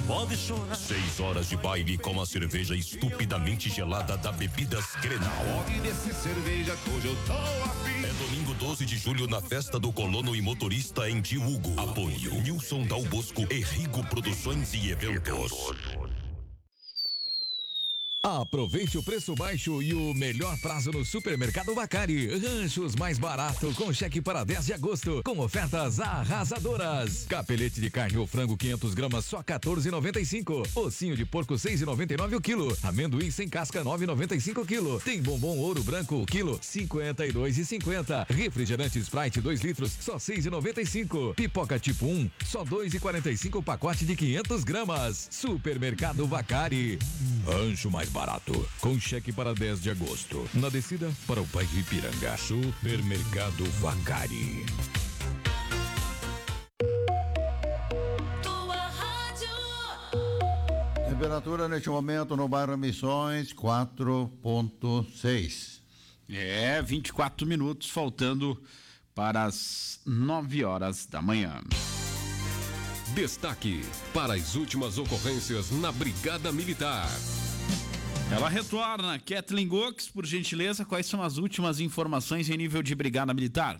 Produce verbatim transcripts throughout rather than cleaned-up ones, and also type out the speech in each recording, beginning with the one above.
pode chorar. Seis horas de baile com a cerveja estupidamente gelada da Bebidas Grenal. Pode descer cerveja que hoje eu tô afim. É domingo doze de julho na festa do colono e motorista em Tiúgo. Apoio Nilson Dal Bosco e Rigo Produções e Eventos. Aproveite o preço baixo e o melhor prazo no Supermercado Bacari. Ranchos mais barato com cheque para dez de agosto, com ofertas arrasadoras. Capelete de carne ou frango quinhentas gramas só quatorze e noventa e cinco. Ossinho de porco seis e noventa e nove o quilo. Amendoim sem casca nove e noventa e cinco o quilo. Tem bombom ouro branco o quilo cinquenta e dois e cinquenta. Refrigerante Sprite dois litros só seis e noventa e cinco. Pipoca tipo um só dois e quarenta e cinco o pacote de quinhentas gramas. Supermercado Bacari. Rancho mais barato, com cheque para dez de agosto. Na descida para o bairro Ipiranga. Supermercado Bacari. Tua rádio. Temperatura neste momento no bairro Missões, quatro ponto seis. É, vinte e quatro minutos, faltando para as nove horas da manhã. Destaque para as últimas ocorrências na Brigada Militar. Ela retorna. Kathleen Gox, por gentileza, quais são as últimas informações em nível de Brigada Militar?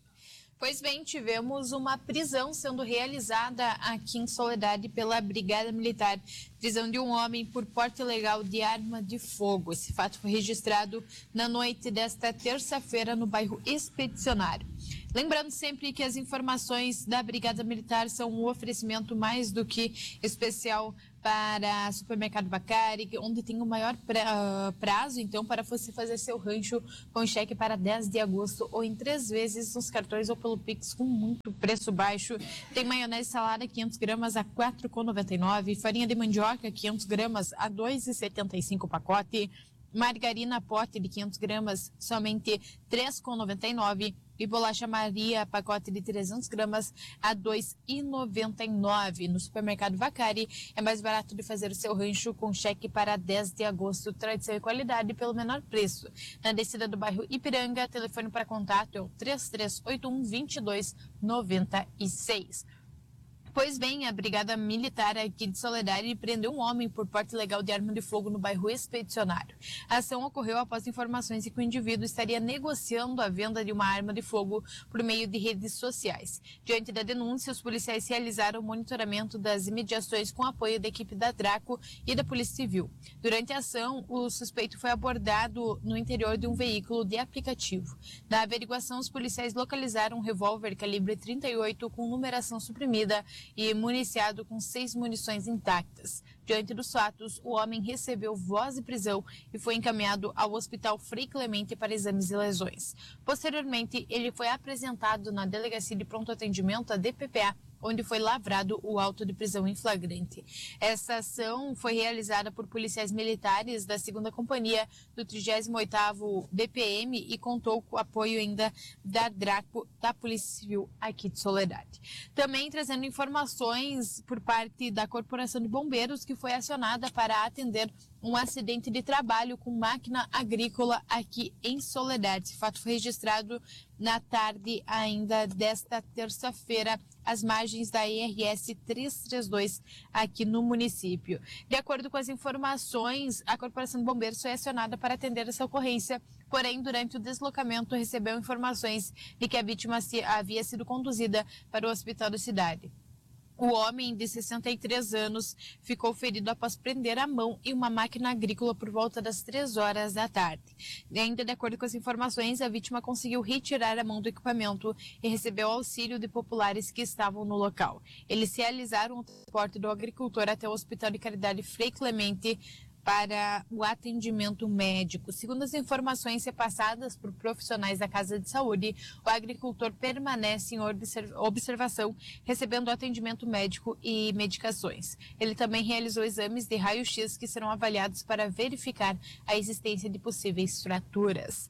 Pois bem, tivemos uma prisão sendo realizada aqui em Soledade pela Brigada Militar. Prisão de um homem por porte ilegal de arma de fogo. Esse fato foi registrado na noite desta terça-feira no bairro Expedicionário. Lembrando sempre que as informações da Brigada Militar são um oferecimento mais do que especial para Supermercado Bacari, onde tem o maior pra, uh, prazo, então, para você fazer seu rancho com cheque para dez de agosto ou em três vezes nos cartões ou pelo Pix com muito preço baixo. Tem maionese salada quinhentas gramas a quatro reais e noventa e nove centavos, farinha de mandioca quinhentas gramas a dois reais e setenta e cinco centavos o pacote, margarina pote de quinhentas gramas somente três reais e noventa e nove centavos e bolacha Maria pacote de trezentas gramas a dois reais e noventa e nove centavos. No Supermercado Bacari é mais barato de fazer o seu rancho com cheque para dez de agosto, tradição e qualidade pelo menor preço. Na descida do bairro Ipiranga, telefone para contato é o três três oito um, dois dois nove seis. Pois bem, a Brigada Militar aqui de Soledade prendeu um homem por porte ilegal de arma de fogo no bairro Expedicionário. A ação ocorreu após informações de que o indivíduo estaria negociando a venda de uma arma de fogo por meio de redes sociais. Diante da denúncia, os policiais realizaram o monitoramento das imediações com apoio da equipe da Draco e da Polícia Civil. Durante a ação, o suspeito foi abordado no interior de um veículo de aplicativo. Na averiguação, os policiais localizaram um revólver calibre trinta e oito com numeração suprimida e municiado com seis munições intactas. Diante dos fatos, o homem recebeu voz de prisão e foi encaminhado ao Hospital Frei Clemente para exames e lesões. Posteriormente, ele foi apresentado na Delegacia de Pronto Atendimento, a D P P A, onde foi lavrado o auto de prisão em flagrante. Essa ação foi realizada por policiais militares da segunda Companhia do trigésimo oitavo B P M e contou com o apoio ainda da Draco, da Polícia Civil aqui de Soledade. Também trazendo informações por parte da Corporação de Bombeiros, que foi acionada para atender um acidente de trabalho com máquina agrícola aqui em Soledade. Esse fato foi registrado na tarde ainda desta terça-feira, às margens da I R S trezentos e trinta e dois aqui no município. De acordo com as informações, a Corporação de Bombeiros foi acionada para atender essa ocorrência, porém, durante o deslocamento, recebeu informações de que a vítima havia sido conduzida para o hospital da cidade. O homem, de sessenta e três anos, ficou ferido após prender a mão em uma máquina agrícola por volta das três horas da tarde. E ainda de acordo com as informações, a vítima conseguiu retirar a mão do equipamento e recebeu auxílio de populares que estavam no local. Eles realizaram o transporte do agricultor até o Hospital de Caridade Frei Clemente para o atendimento médico. Segundo as informações repassadas por profissionais da Casa de Saúde, o agricultor permanece em observação, recebendo atendimento médico e medicações. Ele também realizou exames de raio-x que serão avaliados para verificar a existência de possíveis fraturas.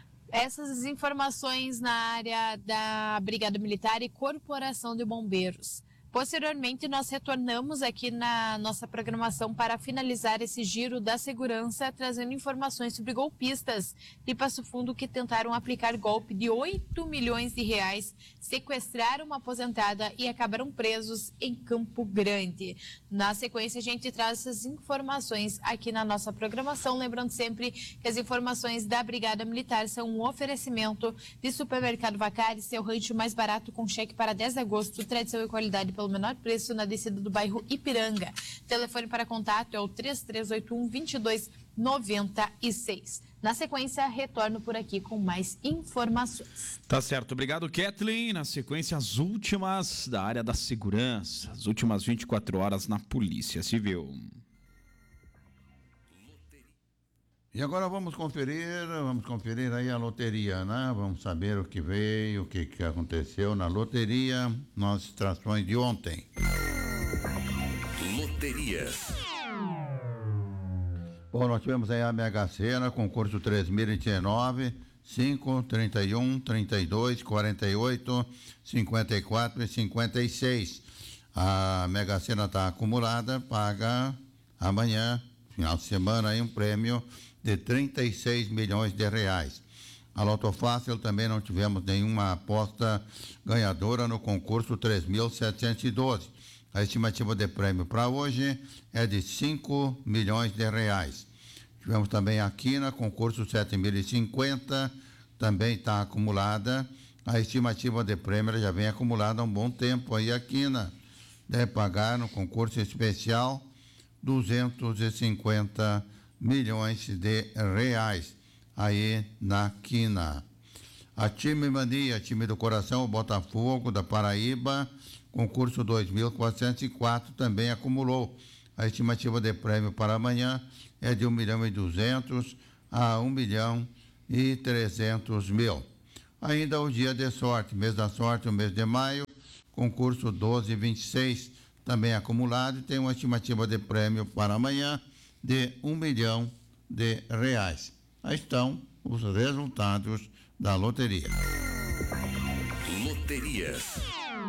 Essas informações na área da Brigada Militar e Corporação de Bombeiros. Posteriormente, nós retornamos aqui na nossa programação para finalizar esse giro da segurança, trazendo informações sobre golpistas de Passo Fundo que tentaram aplicar golpe de oito milhões de reais, sequestraram uma aposentada e acabaram presos em Campo Grande. Na sequência, a gente traz essas informações aqui na nossa programação, lembrando sempre que as informações da Brigada Militar são um oferecimento de Supermercado Vacari, seu rancho mais barato com cheque para dez de agosto, tradição e qualidade pelo menor preço na descida do bairro Ipiranga. Telefone para contato é o três três oito um, dois dois nove seis. Na sequência, retorno por aqui com mais informações. Tá certo, obrigado, Kathleen. Na sequência, as últimas da área da segurança, as últimas vinte e quatro horas na Polícia Civil. E agora vamos conferir, vamos conferir aí a loteria, né? Vamos saber o que veio, o que, que aconteceu na loteria, nas extrações de ontem. Loterias. Bom, nós tivemos aí a Mega Sena, concurso três mil e dezenove, cinco, trinta e um, trinta e dois, quarenta e oito, cinquenta e quatro e cinquenta e seis. A Mega Sena está acumulada, paga amanhã, final de semana, aí um prêmio de trinta e seis milhões de reais. A Loto Fácil também não tivemos nenhuma aposta ganhadora no concurso três mil setecentos e doze. A estimativa de prêmio para hoje é de cinco milhões de reais. Tivemos também a Quina, concurso sete mil e cinquenta, também está acumulada. A estimativa de prêmio já vem acumulada há um bom tempo aí a Quina. Deve pagar no concurso especial duzentos e cinquenta milhões de reais aí na Quina. A Time Mania, time do coração, o Botafogo da Paraíba, concurso dois mil quatrocentos e quatro, também acumulou. A estimativa de prêmio para amanhã é de um milhão e duzentos a um milhão e trezentos mil. Ainda o dia de sorte, mês da sorte, o mês de maio, concurso doze vinte e seis, também acumulado, e tem uma estimativa de prêmio para amanhã de um milhão de reais. Aí estão os resultados da loteria. Loterias.